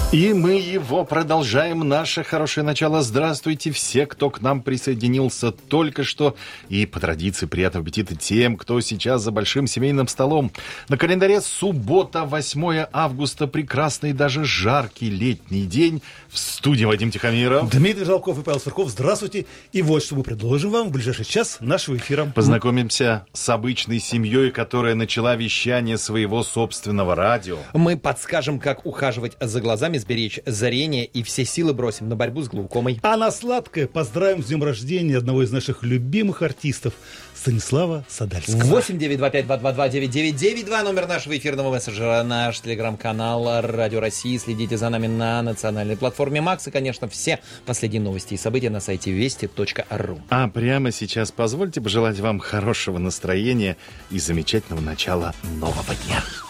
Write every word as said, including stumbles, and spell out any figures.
И мы его продолжаем. Наше хорошее начало. Здравствуйте все, кто к нам присоединился только что. И по традиции приятного аппетита тем, кто сейчас за большим семейным столом. На календаре суббота, восьмое августа. Прекрасный, даже жаркий летний день. В студии Вадим Тихомиров, Дмитрий Жалков и Павел Сурков. Здравствуйте. И вот что мы предложим вам в ближайший час нашего эфира. Познакомимся с обычной семьей, которая начала вещание своего собственного радио. Мы подскажем, как ухаживать за глазами, сберечь зрение и все силы бросим на борьбу с глаукомой. А на сладкое поздравим с днем рождения одного из наших любимых артистов Станислава Садальского. восемь девять два пять два два два девять девять девять два номер нашего эфирного мессенджера, наш телеграм-канал Радио России. Следите за нами на национальной платформе Макс и, конечно, все последние новости и события на сайте вести точка ру. А прямо сейчас позвольте пожелать вам хорошего настроения и замечательного начала нового дня.